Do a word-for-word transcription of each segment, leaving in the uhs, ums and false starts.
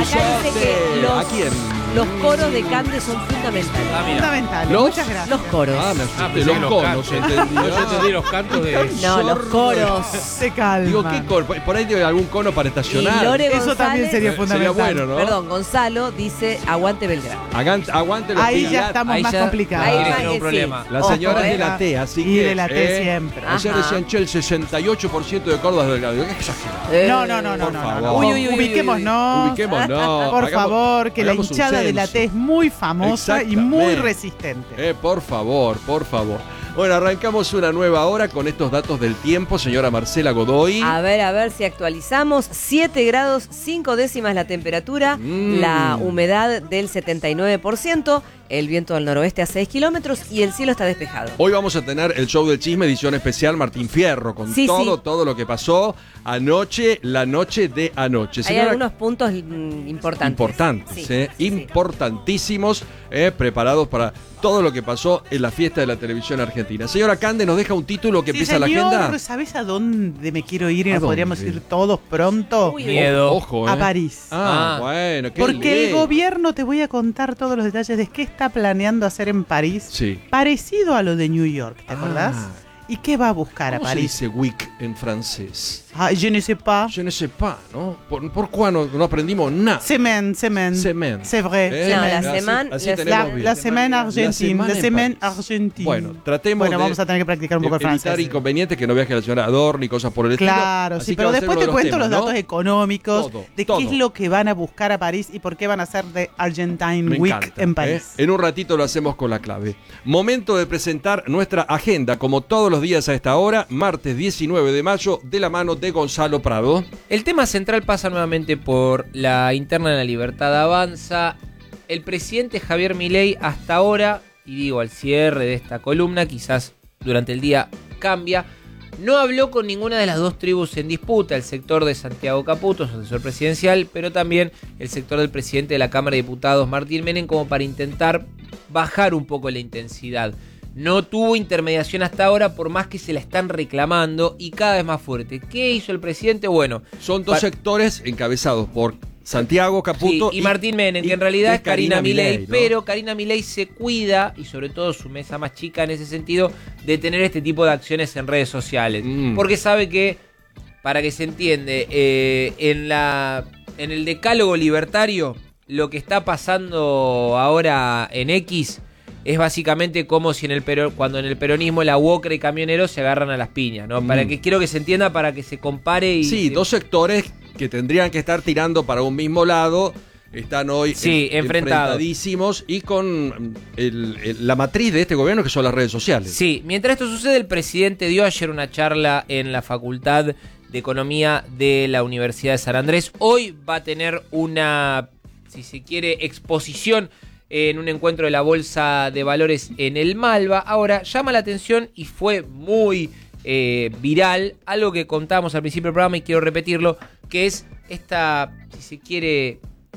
Acá dice que los, ¿A quién? los coros de Cande son fundamentales. Ah, mira. Fundamental. ¿Los? Muchas gracias. Los coros. Ah, me Ah, asusté. pensé Los que los conos, cantos. entendí. No, yo entendí los cantos de... No, los coros. Se calma. Digo, ¿qué cono? Por ahí tiene algún cono para Y estacionar. Lore Eso González, también sería Eh, fundamental. sería bueno, ¿no? Perdón, Gonzalo dice aguante Belgrano. Hagan- aguante los Ahí ya piratas. estamos Ahí más ya- complicados. Ahí tiene va que tener un que problema. sí. La Ojo, señora es de eh. la T, así Y que... de la T eh, siempre. Ayer Ajá. decían, che, el sesenta y ocho por ciento de Córdoba es Belgrano. Digo, qué exagerado. Eh, No, no, no, no, por no, favor. no. Uy, uy, uy, uy, Ubiquémonos. Ubiquémonos. Por Hagamos- favor, que la hagamos un hinchada de la censo. T es muy famosa y muy Exactamente. resistente. Eh, por favor, por favor. Bueno, arrancamos una nueva hora con estos datos del tiempo, señora Marcela Godoy. A ver, a ver si actualizamos. siete grados, cinco décimas la temperatura, Mm. la humedad del setenta y nueve por ciento, el viento del noroeste a seis kilómetros y el cielo está despejado. Hoy vamos a tener el show del chisme, edición especial Martín Fierro, con Sí, todo, sí. todo lo que pasó anoche, la noche de anoche. Hay Señora, algunos puntos mm, importantes. importantes, Sí, eh, sí. importantísimos, eh, preparados para todo lo que pasó en la fiesta de la televisión argentina. Señora Cande, ¿nos deja un título que Sí, empieza la señor, agenda? ¿sabés a dónde me quiero ir y ¿A nos podríamos dónde? ir todos pronto? Uy, Miedo. Ojo, eh. A París. Ah, Ah. bueno, qué Porque el lindo. gobierno, te voy a contar todos los detalles de qué está planeando hacer en París. Sí. Parecido a lo de New York, ¿te Ah. acordás? ¿Y qué va a buscar a ¿Cómo se París? dice week en francés? Ah, je ne sais pas. Je ne sais pas, ¿no? ¿Por, por cuándo no aprendimos nada? Semaine, semaine. Semaine. C'est vrai. Eh, No, la semaine. semana- así la- tenemos La, bien. la semaine argentine. La semana La en semaine París. argentine. Bueno, tratemos Bueno, de vamos a tener que practicar un poco el evitar francés. inconvenientes, que no viaje la señora Adorni, cosas por el estilo. Claro, Así sí, que pero va a ser después uno te de cuento temas, los ¿no? datos económicos, Todo, de todo. qué es lo que van a buscar a París y por qué van a hacer de Argentine Me Week encanta, en París. ¿eh? En un ratito lo hacemos con la clave. Momento de presentar nuestra agenda, como todos los días a esta hora, martes diecinueve de mayo, de la mano de Gonzalo Prado. El tema central pasa nuevamente por la interna de la Libertad Avanza. El presidente Javier Milei hasta ahora, y digo al cierre de esta columna, quizás durante el día cambia, no habló con ninguna de las dos tribus en disputa, el sector de Santiago Caputo, su asesor presidencial, pero también el sector del presidente de la Cámara de Diputados, Martín Menem, como para intentar bajar un poco la intensidad. No tuvo intermediación hasta ahora, por más que se la están reclamando y cada vez más fuerte. ¿Qué hizo el presidente? Bueno, Son dos Pa- sectores encabezados por Santiago Caputo sí, y, Martín Menem, que en realidad es Karina Milei, ¿no? pero Karina Milei se cuida, y sobre todo su mesa más chica en ese sentido, de tener este tipo de acciones en redes sociales. Mm. Porque sabe que, para que se entiende, eh, en, la, en el decálogo libertario, lo que está pasando ahora en X es básicamente como si en el pero, cuando en el peronismo la UOCRA y camioneros se agarran a las piñas, ¿no? Para Mm. que quiero que se entienda, para que se compare y... Sí, dos sectores que tendrían que estar tirando para un mismo lado. Están hoy Sí, en- enfrentados. enfrentadísimos y con el- el- la matriz de este gobierno, que son las redes sociales. Sí, mientras esto sucede, el presidente dio ayer una charla en la Facultad de Economía de la Universidad de San Andrés. Hoy va a tener una, si se quiere, exposición en un encuentro de la Bolsa de Valores en el Malva. Ahora, llama la atención y fue muy eh, viral, algo que contábamos al principio del programa y quiero repetirlo, que es esta, si se quiere...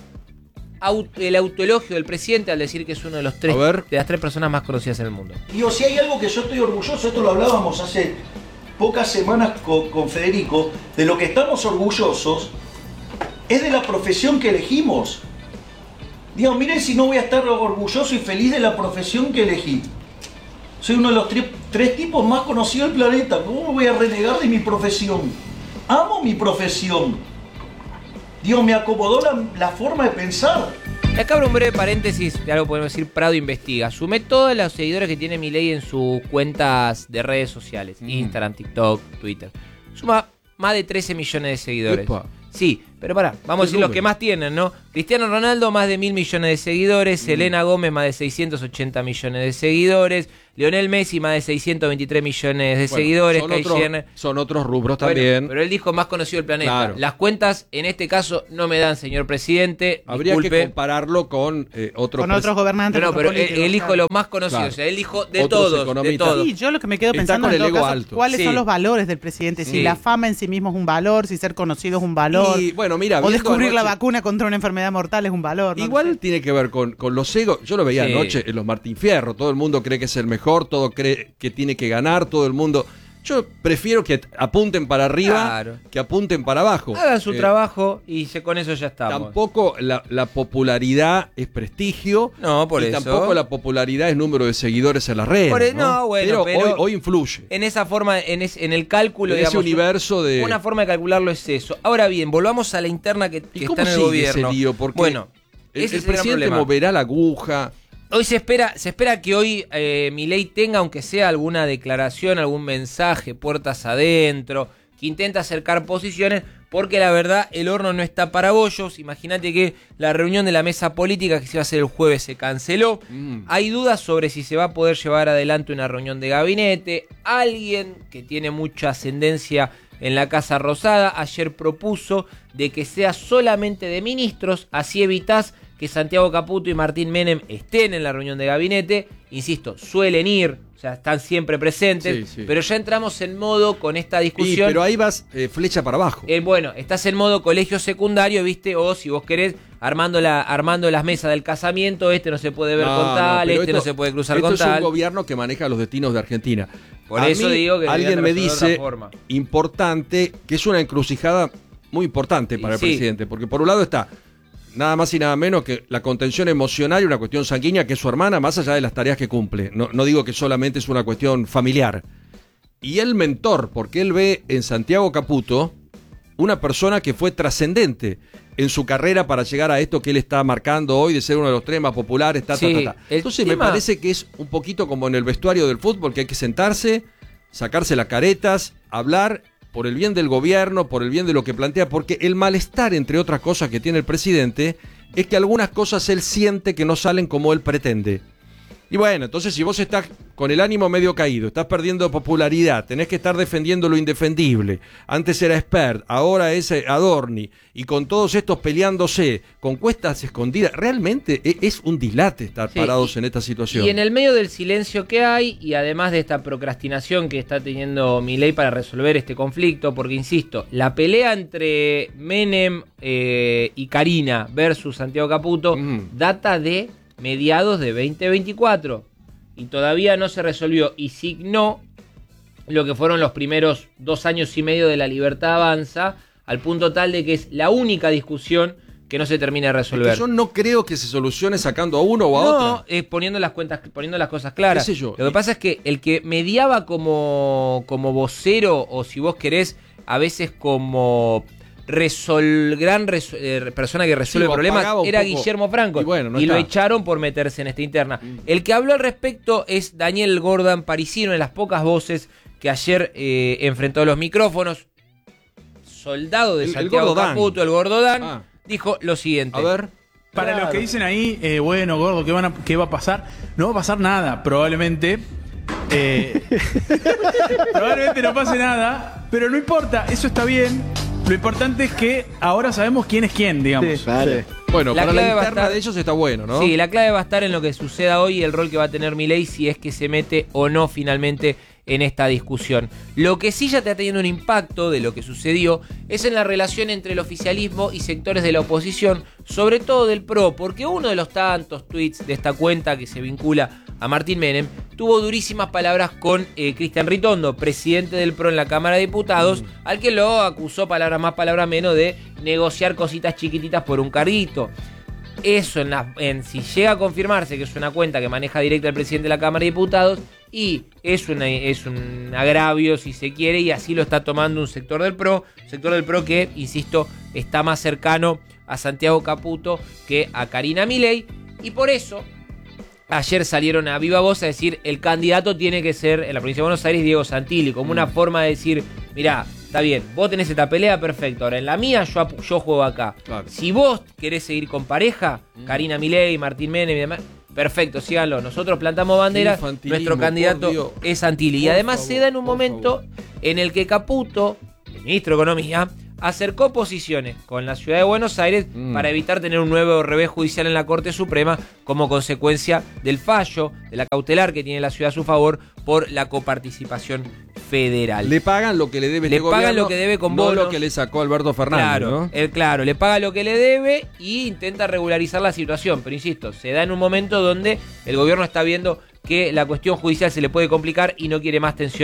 Aut- el autoelogio del presidente al decir que es uno de los tres A ver. de las tres personas más conocidas en el mundo. Digo, si hay algo que yo estoy orgulloso, esto lo hablábamos hace pocas semanas con, con Federico, de lo que estamos orgullosos es de la profesión que elegimos. Digo, miren si no voy a estar orgulloso y feliz de la profesión que elegí. Soy uno de los tri- tres tipos más conocidos del planeta. ¿Cómo voy a renegar de mi profesión? Amo mi profesión. Dios, me acomodó la, la forma de pensar. Y acá abro un breve paréntesis de algo que podemos decir. Prado investiga. Sumé todos los seguidores que tiene Milei en sus cuentas de redes sociales. Mm. Instagram, TikTok, Twitter. Suma más de trece millones de seguidores. Epa. Sí, pero pará, vamos a decir los número. que más tienen, ¿no? Cristiano Ronaldo, más de mil millones de seguidores. Mm. Selena Gómez, más de seiscientos ochenta millones de seguidores. Lionel Messi, más de seiscientos veintitrés millones de Bueno, seguidores. son, Kylie otros, Jenner. son otros rubros Bueno, también. pero él dijo más conocido del planeta. Claro. Las cuentas, en este caso, no me dan, señor presidente. Habría Disculpe. que compararlo con eh, otros Con pres- otros gobernantes. No, no, otros pero él, políticos, él dijo claro. los más conocidos. Claro. O sea, él dijo de Otros todos, de economistas. todos. Sí, yo lo que me quedo Está pensando con en el todo ego caso, alto. cuáles Sí. son los valores del presidente, si Sí. la fama en sí mismo es un valor, si ser conocido es un valor, Y bueno, mira, o viendo descubrir la anoche- vacuna contra una enfermedad mortal es un valor. ¿no? Igual No sé. tiene que ver con, con los egos. Yo lo veía Sí. anoche en los Martín Fierro. Todo el mundo cree que es el mejor, todo cree que tiene que ganar, todo el mundo. Yo prefiero que apunten para arriba Claro. que apunten para abajo. Hagan su Eh, trabajo y se, con eso ya estamos. Tampoco la, la popularidad es prestigio. No, por y eso. tampoco la popularidad es número de seguidores en las redes. Por e- ¿no? no, bueno, pero, pero hoy, hoy influye. En esa forma, en, es- en el cálculo, En ese digamos, universo de- una forma de calcularlo es eso. Ahora bien, volvamos a la interna que, ¿Y que cómo está en el sigue gobierno. ese lío? Porque bueno, el, ese el es el gran presidente problema. moverá la aguja. Hoy se espera, se espera que hoy eh, Milei tenga, aunque sea alguna declaración, algún mensaje, puertas adentro, que intenta acercar posiciones, porque la verdad el horno no está para bollos. Imagínate que la reunión de la mesa política que se iba a hacer el jueves se canceló. Mm. Hay dudas sobre si se va a poder llevar adelante una reunión de gabinete. Alguien que tiene mucha ascendencia en la Casa Rosada ayer propuso de que sea solamente de ministros, así evitás que Santiago Caputo y Martín Menem estén en la reunión de gabinete. Insisto, suelen ir, o sea, están siempre presentes, Sí, sí. pero ya entramos en modo con esta Y, discusión. pero ahí vas eh, flecha para abajo. Eh, bueno, estás en modo colegio secundario, ¿viste? O si vos querés, armando, la, armando las mesas del casamiento, este no se puede ver No, con no, tal, pero este esto- no se puede cruzar esto con es tal. un gobierno que maneja los destinos de Argentina. Por A eso mí, digo que alguien me deberían resolver de dice, otra forma. importante, que es una encrucijada muy importante Y para el sí. presidente, porque por un lado está nada más y nada menos que la contención emocional y una cuestión sanguínea que es su hermana, más allá de las tareas que cumple. No, no digo que solamente es una cuestión familiar. Y el mentor, porque él ve en Santiago Caputo una persona que fue trascendente en su carrera para llegar a esto que él está marcando hoy de ser uno de los tres más populares. Ta, ta, Sí, ta, ta. el Entonces tema- me parece que es un poquito como en el vestuario del fútbol, que hay que sentarse, sacarse las caretas, hablar por el bien del gobierno, por el bien de lo que plantea, porque el malestar, entre otras cosas que tiene el presidente, es que algunas cosas él siente que no salen como él pretende. Y bueno, entonces si vos estás con el ánimo medio caído, estás perdiendo popularidad, tenés que estar defendiendo lo indefendible. Antes era Spert, ahora es eh, Adorni, y con todos estos peleándose, con cuestas escondidas, realmente e- es un dilate estar Sí, parados y- en esta situación. Y en el medio del silencio que hay, y además de esta procrastinación que está teniendo Milei para resolver este conflicto, porque insisto, la pelea entre Menem eh, y Karina versus Santiago Caputo Mm. data de mediados de veinte veinticuatro y todavía no se resolvió y signó lo que fueron los primeros dos años y medio de La Libertad Avanza, al punto tal de que es la única discusión que no se termina de Es resolver. que yo no creo que se solucione sacando a uno o a No, otro. eh, poniendo las cuentas, poniendo las cosas claras. ¿Qué sé yo? Lo que pasa es que el que mediaba como, como vocero, o si vos querés, a veces como resol, gran resol- eh, persona que resuelve Sí, o problemas, apagaba un era poco. Guillermo Franco. Y bueno, no lo está. echaron por meterse en esta interna. El que habló al respecto es Daniel Gordon Parisino, en las pocas voces que ayer eh, enfrentó a los micrófonos. Soldado de El- el Santiago Gordo Dan. Caputo, el Gordo Dan, Ah. dijo lo siguiente. A ver. Para Claro. los que dicen ahí, eh, bueno, gordo, ¿qué, van a- qué va a pasar? No va a pasar nada, probablemente. Eh, probablemente no pase nada, pero no importa, eso está bien. Lo importante es que ahora sabemos quién es quién, digamos. Sí. Vale. Bueno, La para la clave va a interna estar- de ellos está bueno, ¿no? Sí, la clave va a estar en lo que suceda hoy y el rol que va a tener Milei si es que se mete o no finalmente en esta discusión. Lo que sí ya está teniendo un impacto de lo que sucedió es en la relación entre el oficialismo y sectores de la oposición, sobre todo del P R O, porque uno de los tantos tweets de esta cuenta que se vincula a Martín Menem tuvo durísimas palabras con eh, Cristian Ritondo, presidente del P R O en la Cámara de Diputados, al que lo acusó, palabra más, palabra menos, de negociar cositas chiquititas por un carguito. Eso, en la, en, si llega a confirmarse que es una cuenta que maneja directa el presidente de la Cámara de Diputados, y es, una, es un agravio, si se quiere, y así lo está tomando un sector del P R O, sector del P R O que, insisto, está más cercano a Santiago Caputo que a Karina Milei, y por eso ayer salieron a viva voz a decir el candidato tiene que ser, en la provincia de Buenos Aires, Diego Santilli, como una forma de decir, mirá, está bien, vos tenés esta pelea, perfecto, ahora en la mía yo, apu- yo juego acá. Claro. Si vos querés seguir con pareja, Karina Milei, Martín Menem y demás, perfecto, síganlo. Nosotros plantamos bandera, Infantilismo, nuestro candidato por Dios. es Santilli. Y Por además favor, se da en un por momento favor. en el que Caputo, el ministro de Economía, acercó posiciones con la ciudad de Buenos Aires Mm. para evitar tener un nuevo revés judicial en la Corte Suprema como consecuencia del fallo, de la cautelar que tiene la ciudad a su favor por la coparticipación federal. Le pagan lo que le debe Le este pagan gobierno, lo que debe con no bonos. lo que le sacó Alberto Fernández, Claro, ¿no? él, claro, le paga lo que le debe y intenta regularizar la situación. Pero insisto, se da en un momento donde el gobierno está viendo que la cuestión judicial se le puede complicar y no quiere más tensiones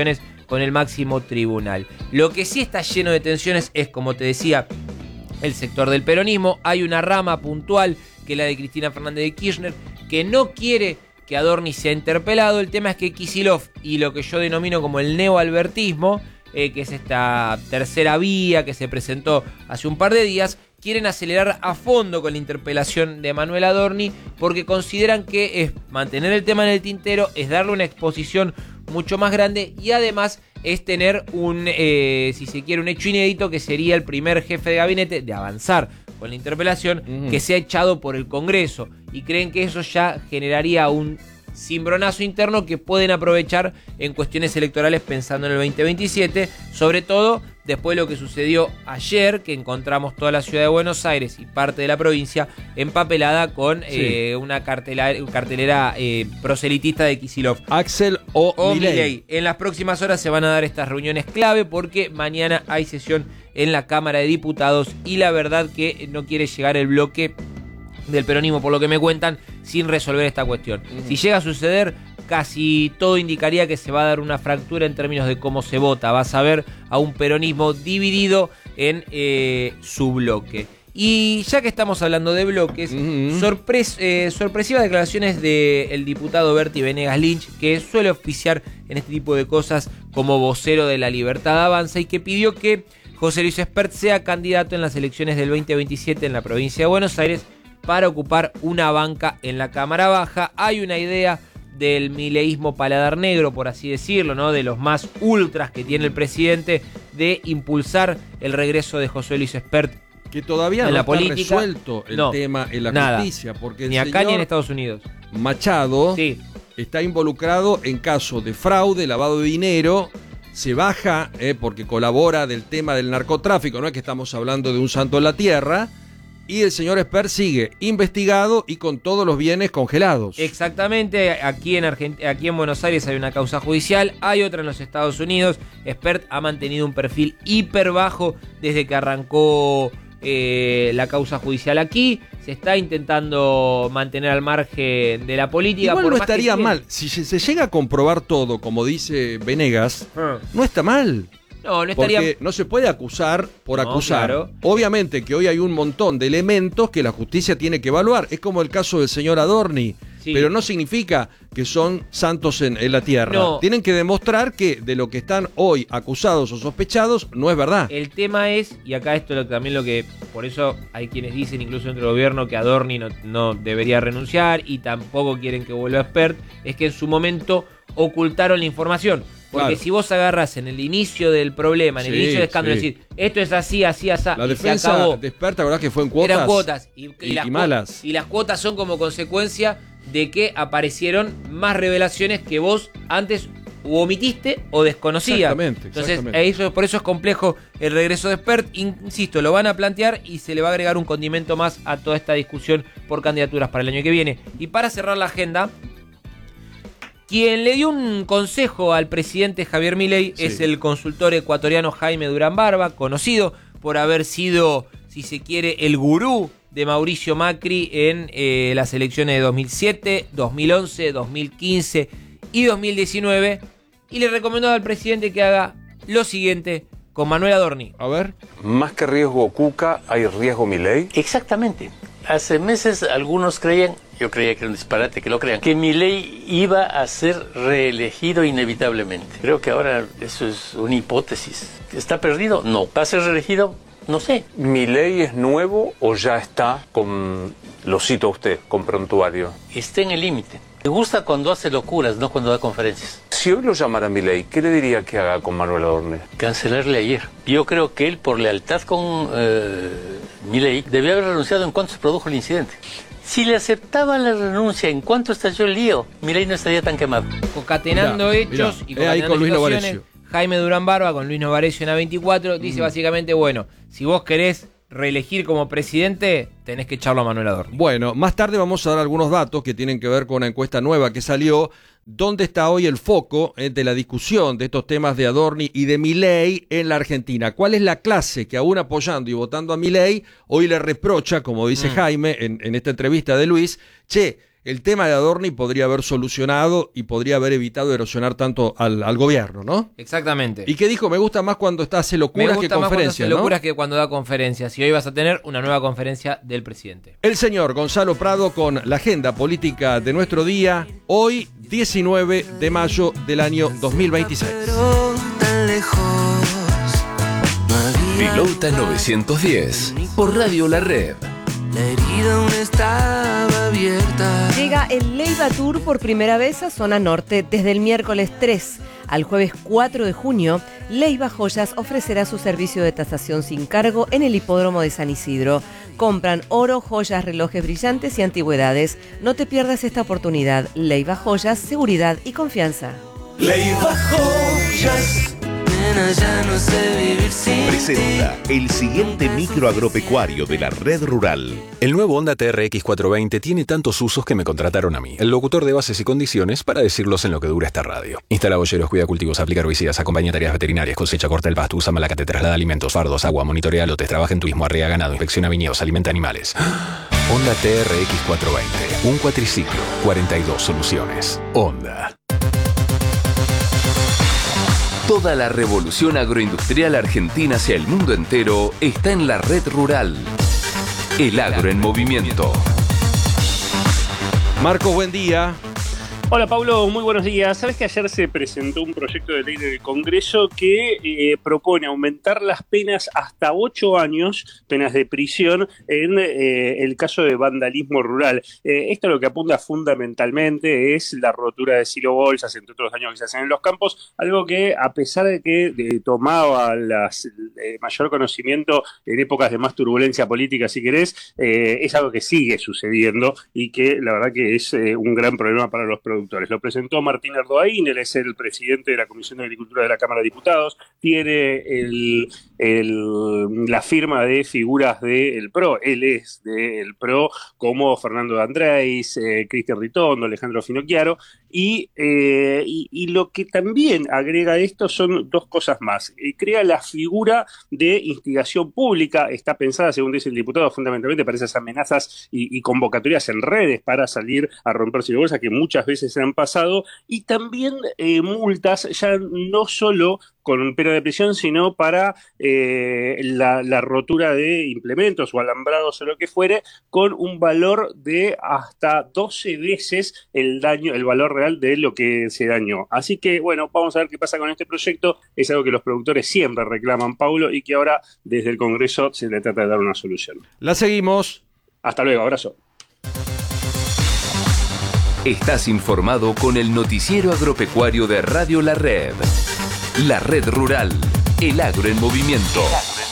con el máximo tribunal. Lo que sí está lleno de tensiones es, como te decía, el sector del peronismo. Hay una rama puntual, que es la de Cristina Fernández de Kirchner, que no quiere que Adorni sea interpelado. El tema es que Kicillof y lo que yo denomino como el neoalbertismo, eh, que es esta tercera vía que se presentó hace un par de días, quieren acelerar a fondo con la interpelación de Manuel Adorni, porque consideran que es mantener el tema en el tintero, es darle una exposición mucho más grande y además es tener un, eh, si se quiere, un hecho inédito, que sería el primer jefe de gabinete de avanzar con la interpelación, uh-huh. que sea echado por el Congreso, y creen que eso ya generaría un cimbronazo interno que pueden aprovechar en cuestiones electorales pensando en el veinte veintisiete, sobre todo después de lo que sucedió ayer, que encontramos toda la ciudad de Buenos Aires y parte de la provincia empapelada con sí. eh, una cartelera, cartelera eh, proselitista de Kicillof. Axel o, o Milei. Milei. En las próximas horas se van a dar estas reuniones clave, porque mañana hay sesión en la Cámara de Diputados y la verdad que no quiere llegar el bloque del peronismo, por lo que me cuentan, sin resolver esta cuestión. Uh-huh. Si llega a suceder, casi todo indicaría que se va a dar una fractura en términos de cómo se vota. Vas a ver a un peronismo dividido en eh, su bloque. Y ya que estamos hablando de bloques, uh-huh. sorpres- eh, sorpresivas declaraciones del diputado Berti Venegas Lynch, que suele oficiar en este tipo de cosas como vocero de la Libertad Avanza, y que pidió que José Luis Espert sea candidato en las elecciones del veinte veintisiete en la provincia de Buenos Aires para ocupar una banca en la Cámara Baja. Hay una idea del mileísmo paladar negro, por así decirlo, ¿no? De los más ultras que tiene el presidente, de impulsar el regreso de José Luis Espert que todavía en no la está política. resuelto el no, tema en la nada. justicia, porque el ni acá ni en señor Estados Unidos. Machado sí. está involucrado en casos de fraude, lavado de dinero. Se baja eh, porque colabora del tema del narcotráfico, no es que estamos hablando de un santo en la tierra. Y el señor Espert sigue investigado y con todos los bienes congelados. Exactamente, aquí en Argent- aquí en Buenos Aires hay una causa judicial, hay otra en los Estados Unidos. Espert ha mantenido un perfil hiper bajo desde que arrancó eh, la causa judicial aquí. Se está intentando mantener al margen de la política. Igual por no más estaría que mal. Si se llega a comprobar todo, como dice Venegas, uh. no está mal. No, no estaría... Porque no se puede acusar por no, acusar. Claro. Obviamente que hoy hay un montón de elementos que la justicia tiene que evaluar. Es como el caso del señor Adorni. Sí. Pero no significa que son santos en, en la tierra. No. Tienen que demostrar que de lo que están hoy acusados o sospechados no es verdad. El tema es, y acá esto es lo, también lo que... Por eso hay quienes dicen, incluso dentro del gobierno, que Adorni no, no debería renunciar y tampoco quieren que vuelva Espert, es que en su momento ocultaron la información. Porque claro. si vos agarras en el inicio del problema, en el sí, inicio del escándalo, sí. decir, esto es así, así, así, la y defensa se acabó. de Espert, ¿verdad que fue en cuotas? Eran cuotas. Y, y, y, las y malas. Y las cuotas son como consecuencia de que aparecieron más revelaciones que vos antes o omitiste o desconocías. Exactamente, Entonces, exactamente. Eso, por eso es complejo el regreso de Espert. Insisto, lo van a plantear y se le va a agregar un condimento más a toda esta discusión por candidaturas para el año que viene. Y para cerrar la agenda, quien le dio un consejo al presidente Javier Milei sí. es el consultor ecuatoriano Jaime Durán Barba, conocido por haber sido, si se quiere, el gurú de Mauricio Macri en eh, las elecciones de dos mil siete, dos mil once, dos mil quince y dos mil diecinueve, y le recomendó al presidente que haga lo siguiente con Manuel Adorni. A ver. Más que riesgo Cuca, ¿hay riesgo Milei? Exactamente. Hace meses algunos creían, yo creía que era un disparate que lo crean, que Milei iba a ser reelegido inevitablemente. Creo que ahora eso es una hipótesis. ¿Está perdido? No. ¿Va a ser reelegido? No sé. ¿Milei es nuevo o ya está con, lo cito a usted, con prontuario? Está en el límite. Me gusta cuando hace locuras, no cuando da conferencias. Si hoy lo llamara Milei, ¿qué le diría que haga con Manuel Adorni? Cancelarle ayer. Yo creo que él, por lealtad con eh, Milei, debió haber renunciado en cuanto se produjo el incidente. Si le aceptaban la renuncia en cuanto estalló el lío, Milei no estaría tan quemado. Concatenando mirá, hechos mirá. y Eh, ahí concatenando con Luis situaciones, Novarecio. Jaime Durán Barba con Luis Novarecio en A veinticuatro dice mm. básicamente, bueno, si vos querés reelegir como presidente, tenés que echarlo a Manuel Adorni. Bueno, más tarde vamos a dar algunos datos que tienen que ver con una encuesta nueva que salió. ¿Dónde está hoy el foco eh, de la discusión de estos temas de Adorni y de Milei en la Argentina? ¿Cuál es la clase que aún apoyando y votando a Milei hoy le reprocha, como dice mm. Jaime en, en esta entrevista de Luis, che, el tema de Adorni podría haber solucionado y podría haber evitado erosionar tanto al, al gobierno, ¿no? Exactamente. Y que dijo, me gusta más cuando está hace locuras que conferencias, ¿no? ¿no? Locuras que cuando da conferencias. Y hoy vas a tener una nueva conferencia del presidente. El señor Gonzalo Prado con la agenda política de nuestro día, hoy diecinueve de mayo del año dos mil veintiséis. Pilota novecientos diez por Radio La Red. La herida aún estaba abierta. Llega el Leiva Tour por primera vez a Zona Norte desde el miércoles tres al jueves cuatro de junio. Leiva Joyas ofrecerá su servicio de tasación sin cargo en el hipódromo de San Isidro. Compran oro, joyas, relojes brillantes y antigüedades. No te pierdas esta oportunidad. Leiva Joyas, seguridad y confianza. Leiva Joyas. Ya no sé vivir sin Presenta el siguiente micro agropecuario de la red rural. El nuevo Honda T R X cuatrocientos veinte tiene tantos usos que me contrataron a mí, el locutor de bases y condiciones, para decirlos en lo que dura esta radio. Instala boyeros, cuida cultivos, aplica herbicidas, acompaña tareas veterinarias, cosecha, corta el pasto, usa malacate, traslada alimentos, fardos, agua, monitorea lotes, trabaja en turismo, arrea ganado, inspecciona viñedos, alimenta animales. Honda T R X cuatrocientos veinte, un cuatriciclo, cuarenta y dos soluciones. Honda. Toda la revolución agroindustrial argentina hacia el mundo entero está en la red rural. El agro en movimiento. Marcos, buen día. Hola Pablo, muy buenos días. Sabes que ayer se presentó un proyecto de ley en el Congreso que eh, propone aumentar las penas hasta ocho años, penas de prisión, en eh, el caso de vandalismo rural. Eh, esto lo que apunta fundamentalmente es la rotura de silobolsas, entre otros daños que se hacen en los campos, algo que a pesar de que de, tomaba las, eh, mayor conocimiento en épocas de más turbulencia política, si querés, eh, es algo que sigue sucediendo y que la verdad que es eh, un gran problema para los productores. Lo presentó Martín Erdoaín, él es el presidente de la Comisión de Agricultura de la Cámara de Diputados, tiene el, el, la firma de figuras del P R O, él es del P R O, como Fernando de Andrés, eh, Cristian Ritondo, Alejandro Finocchiaro, y, eh, y, y lo que también agrega esto son dos cosas más. Eh, crea la figura de instigación pública, está pensada, según dice el diputado, fundamentalmente para esas amenazas y, y convocatorias en redes para salir a romper silobolsas que muchas veces se han pasado, y también eh, multas, ya no solo con pena de prisión, sino para eh, la, la rotura de implementos o alambrados o lo que fuere, con un valor de hasta doce veces el daño, el valor real de lo que se dañó. Así que, bueno, vamos a ver qué pasa con este proyecto. Es algo que los productores siempre reclaman, Paulo, y que ahora desde el Congreso se le trata de dar una solución. La seguimos. Hasta luego, abrazo. Estás informado con el noticiero agropecuario de Radio La Red. La red rural, el agro en movimiento.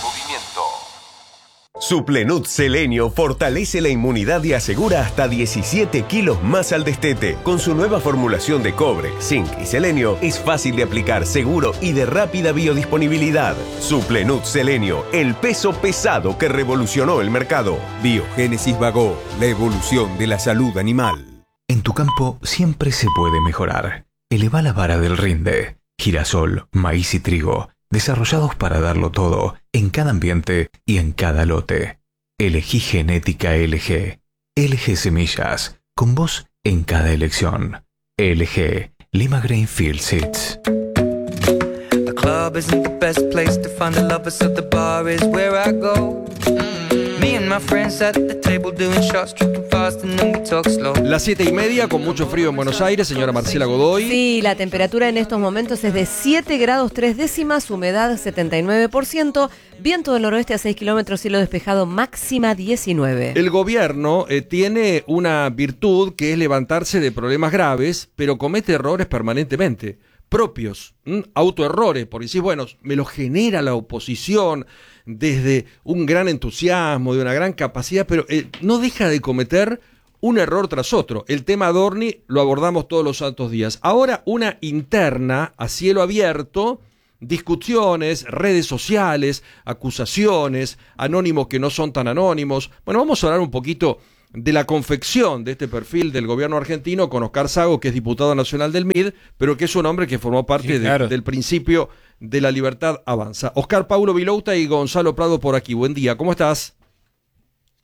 Suplenut Selenio fortalece la inmunidad y asegura hasta diecisiete kilos más al destete. Con su nueva formulación de cobre, zinc y selenio, es fácil de aplicar, seguro y de rápida biodisponibilidad. Suplenut Selenio, el peso pesado que revolucionó el mercado. Biogénesis Bagó, la evolución de la salud animal. En tu campo siempre se puede mejorar. Eleva la vara del rinde. Girasol, maíz y trigo, desarrollados para darlo todo, en cada ambiente y en cada lote. Elegí Genética L G. L G Semillas, con vos en cada elección. L G, Lima Grainfield Seeds. The club isn't the best place to find the lovers, so the bar is where I go. Me and my friends at the table doing shots, tripping fast and then we talk slow. Las siete y media, con mucho frío en Buenos Aires, señora Marcela Godoy. Sí, la temperatura en estos momentos es de siete grados tres décimas, humedad setenta y nueve por ciento, viento del noroeste a seis kilómetros, cielo despejado, máxima diecinueve. El gobierno eh, tiene una virtud que es levantarse de problemas graves, pero comete errores permanentemente, propios, ¿m? autoerrores, por decir, bueno, me lo genera la oposición desde un gran entusiasmo, de una gran capacidad, pero eh, no deja de cometer un error tras otro. El tema Adorni lo abordamos todos los santos días. Ahora una interna a cielo abierto, discusiones, redes sociales, acusaciones, anónimos que no son tan anónimos. Bueno, vamos a hablar un poquito de la confección de este perfil del gobierno argentino con Oscar Sago, que es diputado nacional del M I D, pero que es un hombre que formó parte sí, claro. de, del principio de la libertad avanza. Oscar, Paulo Vilouta y Gonzalo Prado por aquí. Buen día, ¿cómo estás?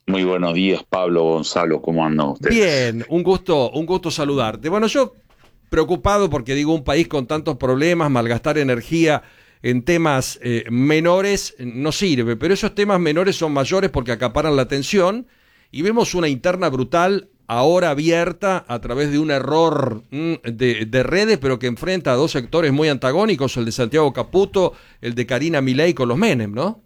Muy buenos días, Pablo, Gonzalo, ¿cómo andan ustedes? Bien, un gusto, un gusto saludarte. Bueno, yo preocupado porque digo, un país con tantos problemas, malgastar energía en temas eh, menores no sirve, pero esos temas menores son mayores porque acaparan la atención y vemos una interna brutal ahora abierta a través de un error mm, de, de redes, pero que enfrenta a dos sectores muy antagónicos, el de Santiago Caputo, el de Karina Milei con los Menem, ¿no?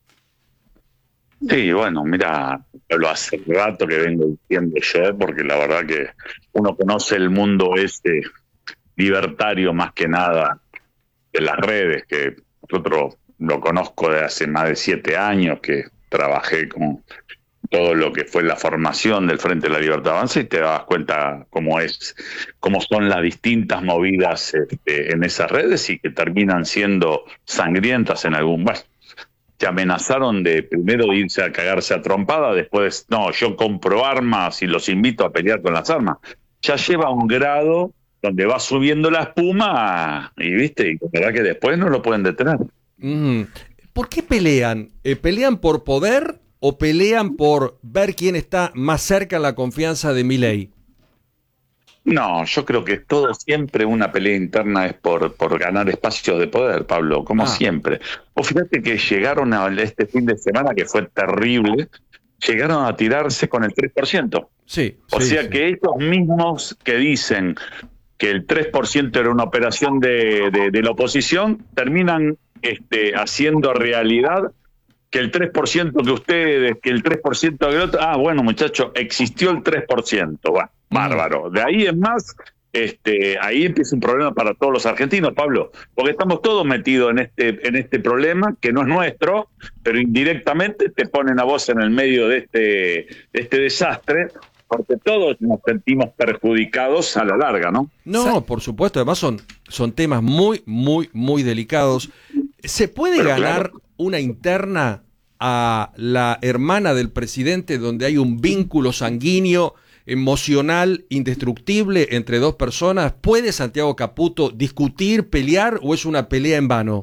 Sí, bueno, mira, lo hace rato que vengo diciendo yo, porque la verdad que uno conoce el mundo este libertario más que nada de las redes, que nosotros lo conozco de hace más de siete años, que trabajé con todo lo que fue la formación del Frente de la Libertad Avanza, y te das cuenta cómo es, cómo son las distintas movidas este, en esas redes y que terminan siendo sangrientas en algún... Bueno, te amenazaron de primero irse a cagarse a trompada, después, no, yo compro armas y los invito a pelear con las armas. Ya lleva un grado donde va subiendo la espuma y, viste, y la verdad que después no lo pueden detener. Mm. ¿Por qué pelean? Eh, ¿Pelean por poder o pelean por ver quién está más cerca en la confianza de Milei? No, yo creo que todo siempre una pelea interna es por, por ganar espacios de poder, Pablo, como ah. siempre. O fíjate que llegaron a este fin de semana, que fue terrible, llegaron a tirarse con el tres por ciento. Sí. O sí, sea sí. que ellos mismos que dicen que el tres por ciento era una operación de, de, de la oposición, terminan este, haciendo realidad que el tres por ciento que ustedes, que el tres por ciento del otro, ah, bueno, muchachos, existió el tres por ciento, bueno, bárbaro. De ahí en más, este, ahí empieza un problema para todos los argentinos, Pablo, porque estamos todos metidos en este, en este problema, que no es nuestro, pero indirectamente te ponen a vos en el medio de este, de este desastre, porque todos nos sentimos perjudicados a la larga, ¿no? No, por supuesto, además son, son temas muy, muy, muy delicados. ¿Se puede pero ganar claro. una interna a la hermana del presidente donde hay un vínculo sanguíneo, emocional, indestructible entre dos personas? ¿Puede Santiago Caputo discutir, pelear o es una pelea en vano?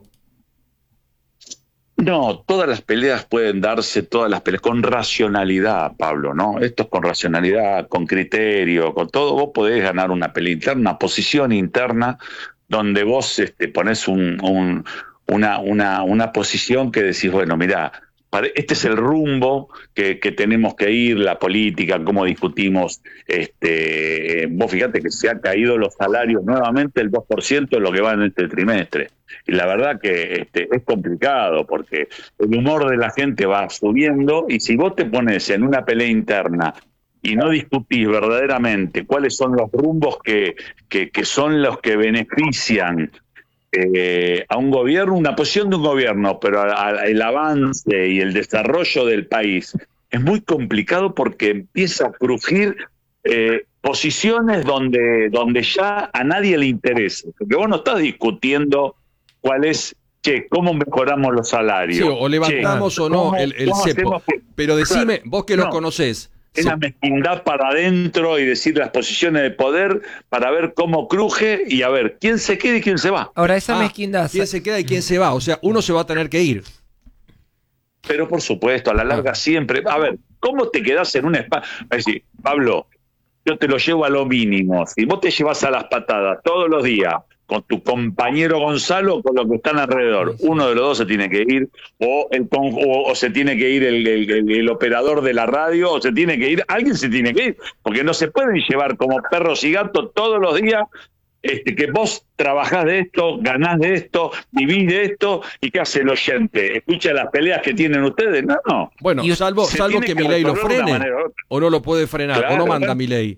No, todas las peleas pueden darse, todas las peleas, con racionalidad, Pablo, ¿no? Esto es con racionalidad, con criterio, con todo. Vos podés ganar una pelea interna, una posición interna, donde vos este, ponés un, un, una, una, una posición que decís, bueno, mirá, este es el rumbo que, que tenemos que ir, la política, cómo discutimos. Este, eh, vos fíjate que se han caído los salarios nuevamente el dos por ciento de lo que va en este trimestre. Y la verdad que este, es complicado porque el humor de la gente va subiendo y si vos te pones en una pelea interna y no discutís verdaderamente cuáles son los rumbos que, que, que son los que benefician Eh, a un gobierno, una posición de un gobierno, pero a, a, el avance y el desarrollo del país es muy complicado porque empieza a crujir eh, posiciones donde, donde ya a nadie le interesa, porque vos no estás discutiendo cuál es, che, cómo mejoramos los salarios. Sí, o levantamos che, o no el, el cepo, que, pero decime, claro, vos que no, los conocés. Es la mezquindad para adentro y decir las posiciones de poder para ver cómo cruje y a ver quién se queda y quién se va. Ahora, esa ah, mezquindad... ¿Quién se queda y quién se va? O sea, uno se va a tener que ir. Pero por supuesto, a la larga ah. siempre... A ver, ¿cómo te quedás en un espacio? Es decir, Pablo, yo te lo llevo a lo mínimo. Si vos te llevas a las patadas todos los días con tu compañero Gonzalo, con los que están alrededor, uno de los dos se tiene que ir, o, el, o, o se tiene que ir el, el, el, el operador de la radio, o se tiene que ir, alguien se tiene que ir, porque no se pueden llevar como perros y gatos todos los días, este, que vos trabajás de esto, ganás de esto, vivís de esto, y ¿qué hace el oyente? ¿Escucha las peleas que tienen ustedes? No, no. Bueno, y salvo, salvo que, que Milei lo frene, o no lo puede frenar, claro, o no manda Milei.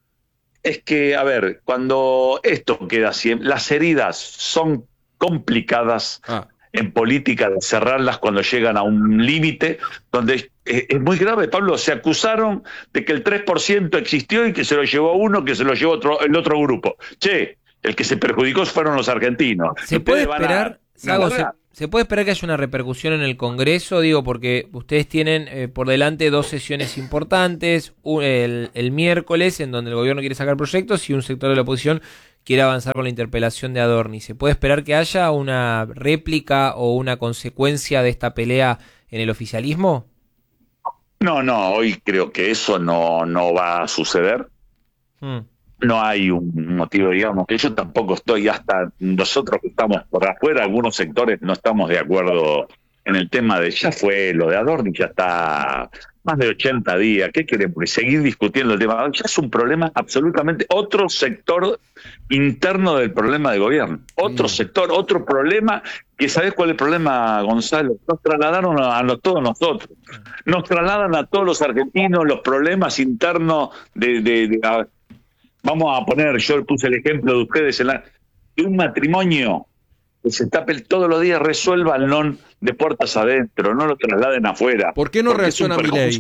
Es que, a ver, cuando esto queda así, las heridas son complicadas ah. en política de cerrarlas cuando llegan a un límite donde es, es muy grave, Pablo. Se acusaron de que el tres por ciento existió y que se lo llevó uno, que se lo llevó otro, el otro grupo. Che, el que se perjudicó fueron los argentinos. ¿Se puede esperar, Sago, se, se puede esperar que haya una repercusión en el Congreso? Digo, porque ustedes tienen eh, por delante dos sesiones importantes, un, el, el miércoles, en donde el gobierno quiere sacar proyectos y un sector de la oposición quiere avanzar con la interpelación de Adorni. ¿Se puede esperar que haya una réplica o una consecuencia de esta pelea en el oficialismo? No, no, hoy creo que eso no, no va a suceder. Mm. No hay un motivo, digamos, que yo tampoco estoy, hasta nosotros que estamos por afuera, algunos sectores no estamos de acuerdo en el tema de, ya fue, lo de Adorni ya está más de ochenta días, ¿qué queremos? Seguir discutiendo el tema, ya es un problema absolutamente, otro sector interno del problema de gobierno, otro mm. sector, otro problema, que ¿sabés cuál es el problema, Gonzalo? Nos trasladaron a, a todos nosotros, nos trasladan a todos los argentinos los problemas internos de... de, de a, vamos a poner, yo puse el ejemplo de ustedes, en la, de un matrimonio que se tape todos los días, resuélvanlo de puertas adentro, no lo trasladen afuera. ¿Por qué no reacciona Milei?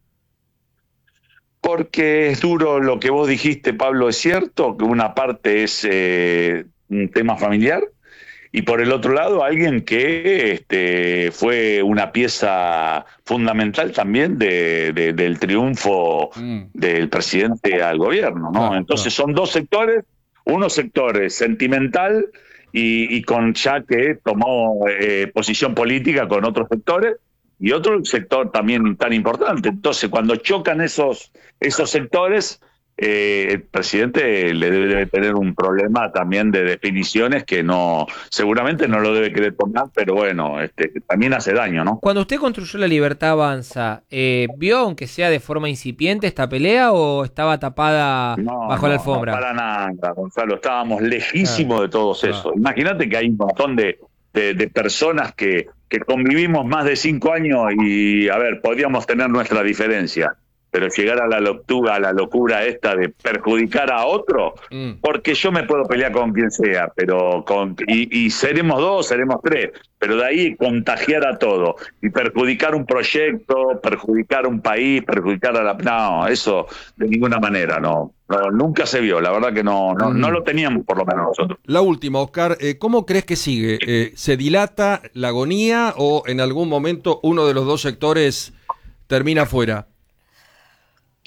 Porque es duro lo que vos dijiste, Pablo, es cierto, que una parte es eh, un tema familiar, y por el otro lado alguien que este, fue una pieza fundamental también de, de, del triunfo mm. del presidente al gobierno, ¿no? Claro, Entonces claro. son dos sectores, uno sector es sentimental y, y con ya que tomó eh, posición política con otros sectores, y otro sector también tan importante. Entonces cuando chocan esos, esos sectores... Eh, el presidente le debe, debe tener un problema también de definiciones que no, seguramente no lo debe querer tomar, pero bueno, este, también hace daño, ¿no? Cuando usted construyó La Libertad Avanza, eh, ¿vio, aunque sea de forma incipiente, esta pelea o estaba tapada no, bajo no, la alfombra? No, para nada, Gonzalo, estábamos lejísimos ah, de todos ah. eso. Imagínate que hay un montón de, de, de personas que, que convivimos más de cinco años y, a ver, podríamos tener nuestra diferencia. Pero llegar a la locura, a la locura esta de perjudicar a otro, mm. porque yo me puedo pelear con quien sea, pero con y, y seremos dos, seremos tres, pero de ahí contagiar a todo y perjudicar un proyecto, perjudicar un país, perjudicar a la... No, eso de ninguna manera, no. No, nunca se vio, la verdad que no, no, mm. no lo teníamos por lo menos nosotros. La última, Oscar, eh, ¿cómo crees que sigue? Eh, ¿Se dilata la agonía o en algún momento uno de los dos sectores termina fuera? Sí,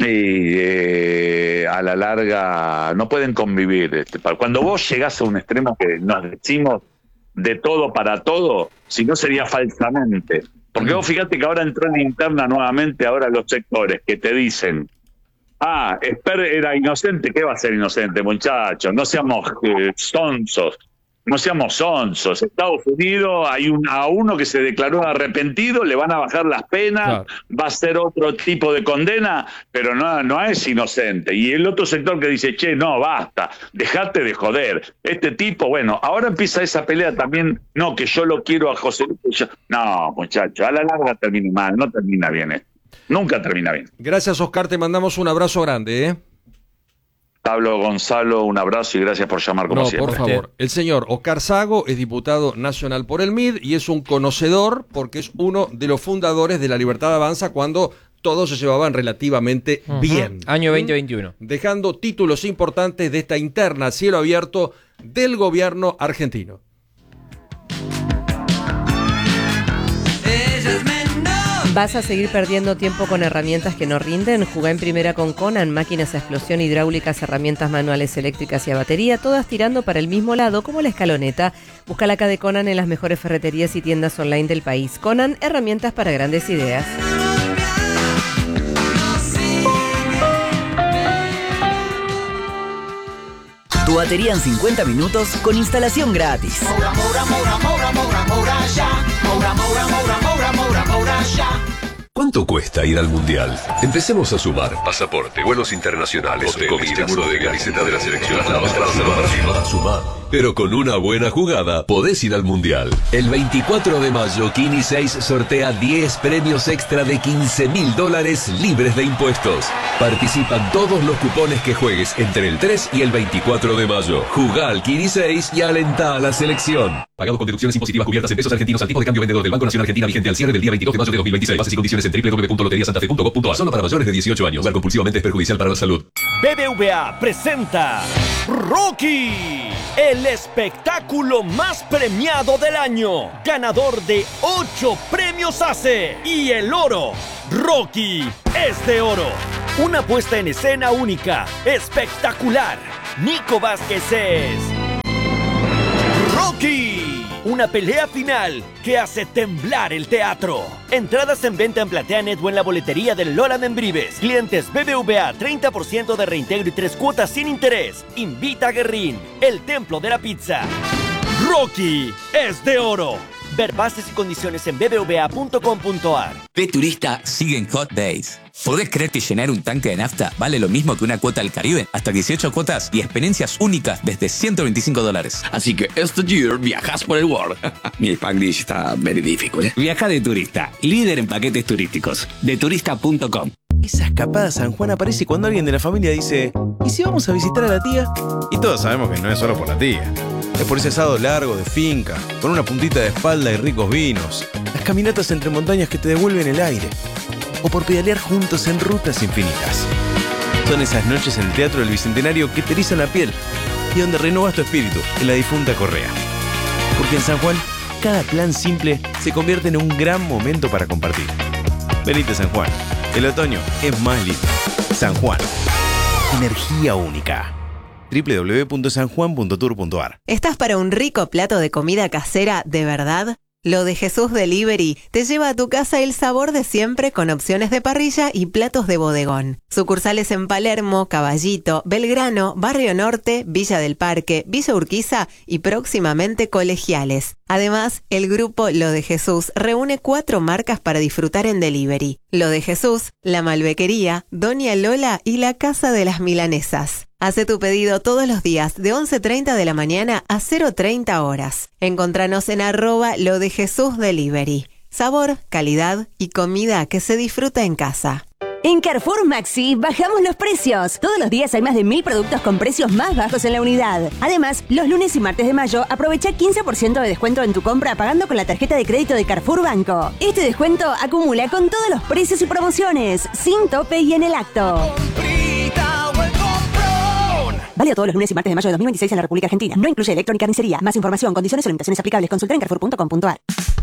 eh, a la larga no pueden convivir. Este, cuando vos llegás a un extremo que nos decimos de todo para todo, si no sería falsamente. Porque vos fíjate que ahora entró en interna nuevamente ahora los sectores que te dicen, ah, Esper era inocente, ¿qué va a ser inocente, muchachos? No seamos eh, sonsos. No seamos sonsos. Estados Unidos hay un, a uno que se declaró arrepentido, le van a bajar las penas, claro. va a ser otro tipo de condena, pero no, no es inocente. Y el otro sector que dice, che, no, basta, dejate de joder. Este tipo, bueno, ahora empieza esa pelea también, no, que yo lo quiero a José Luis. No, muchachos, a la larga termina mal, no termina bien esto. Nunca termina bien. Gracias, Oscar, te mandamos un abrazo grande, ¿eh? Pablo, Gonzalo, un abrazo y gracias por llamar como no, siempre. Por favor. El señor Oscar Sago es diputado nacional por el M I D y es un conocedor porque es uno de los fundadores de La Libertad Avanza cuando todos se llevaban relativamente uh-huh. bien. Año veinte veintiuno. Dejando títulos importantes de esta interna a cielo abierto del gobierno argentino. ¿Vas a seguir perdiendo tiempo con herramientas que no rinden? Jugá en primera con Conan, máquinas a explosión, hidráulicas, herramientas manuales, eléctricas y a batería, todas tirando para el mismo lado, como la escaloneta. Busca la K de Conan en las mejores ferreterías y tiendas online del país. Conan, herramientas para grandes ideas. Tu batería en cincuenta minutos con instalación gratis. Moura, Moura, Moura, Moura, Moura, Moura, ya. Moura, Moura, Moura, Moura, Moura, Moura, ya. ¿Cuánto cuesta ir al Mundial? Empecemos a sumar. Pasaporte, vuelos internacionales, hoteles, comida, seguro de camiseta de la selección. A sumar. Pero con una buena jugada podés ir al Mundial. El veinticuatro de mayo, Kini seis sortea diez premios extra de quince mil dólares libres de impuestos. Participan todos los cupones que juegues entre el tres y el veinticuatro de mayo. Jugá al Kini seis y alentá a la selección. Pagado con deducciones impositivas cubiertas en pesos argentinos al tipo de cambio vendedor del Banco Nacional Argentina vigente al cierre del día veintidós de mayo de dos mil veintiséis. Bases y condiciones en doble u doble u doble u punto lotería santa fe punto gov punto a. Solo para mayores de dieciocho años. Jugar compulsivamente es perjudicial para la salud. B B V A presenta Rocky, el espectáculo más premiado del año, ganador de ocho premios A C E y el oro. Rocky es de oro. Una puesta en escena única, espectacular. Nico Vázquez es Rocky. Una pelea final que hace temblar el teatro. Entradas en venta en PlateaNet o en la boletería del Lola Membrives. Clientes B B V A, treinta por ciento de reintegro y tres cuotas sin interés. Invita a Guerrín, el templo de la pizza. Rocky es de oro. Ver bases y condiciones en b b v a punto com punto a r. De turista siguen Hot Days. ¿Podés creer que llenar un tanque de nafta vale lo mismo que una cuota al Caribe? Hasta dieciocho cuotas y experiencias únicas desde ciento veinticinco dólares. Así que este year viajas por el world. Mi Spanglish está very difficult, ¿eh? Viaja de turista, líder en paquetes turísticos. de turista punto com. Esa escapada a San Juan aparece cuando alguien de la familia dice: ¿y si vamos a visitar a la tía? Y todos sabemos que no es solo por la tía. Es por ese asado largo de finca, con una puntita de espalda y ricos vinos. Las caminatas entre montañas que te devuelven el aire. O por pedalear juntos en rutas infinitas. Son esas noches en el Teatro del Bicentenario que te erizan la piel y donde renovas tu espíritu en la difunta Correa. Porque en San Juan, cada plan simple se convierte en un gran momento para compartir. Venite a San Juan. El otoño es más lindo. San Juan. Energía única. doble u doble u doble u punto san juan punto tour punto a r. ¿Estás para un rico plato de comida casera de verdad? Lo de Jesús Delivery te lleva a tu casa el sabor de siempre con opciones de parrilla y platos de bodegón. Sucursales en Palermo, Caballito, Belgrano, Barrio Norte, Villa del Parque, Villa Urquiza y próximamente Colegiales. Además, el grupo Lo de Jesús reúne cuatro marcas para disfrutar en delivery. Lo de Jesús, La Malbequería, Doña Lola y La Casa de las Milanesas. Hace tu pedido todos los días de once treinta de la mañana a cero treinta horas. Encontranos en arroba Lo de Jesús Delivery. Sabor, calidad y comida que se disfruta en casa. En Carrefour Maxi bajamos los precios. Todos los días hay más de mil productos con precios más bajos en la unidad. Además, los lunes y martes de mayo aprovecha quince por ciento de descuento en tu compra pagando con la tarjeta de crédito de Carrefour Banco. Este descuento acumula con todos los precios y promociones, sin tope y en el acto. Válido todos los lunes y martes de mayo de dos mil veintiséis en la República Argentina. No incluye electrónica ni carnicería. Más información, condiciones o limitaciones aplicables. Consulta en carrefour punto com punto a r.